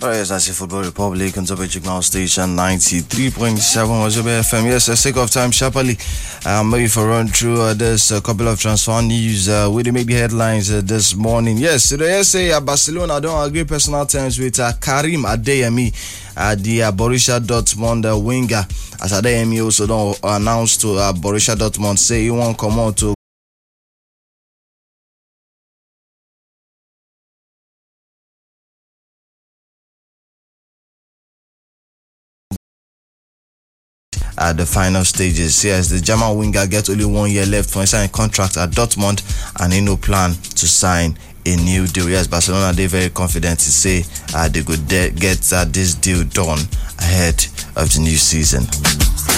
Yes, that's the Football Republic on Top Now Station 93.7 Wazobia FM. Yes, for sake of time, sharply, maybe for run through this couple of transfer news with the maybe headlines this morning. Yes, today say Barcelona don't agree personal terms with Karim Adeyemi, the Borussia Dortmund winger. As Adeyemi also don't announce to Borussia Dortmund say he won't come out to at the final stages. Yes, the German winger gets only 1 year left for his signing contract at Dortmund, and he no plan to sign a new deal. Yes, Barcelona, they're very confident to say they could get this deal done ahead of the new season.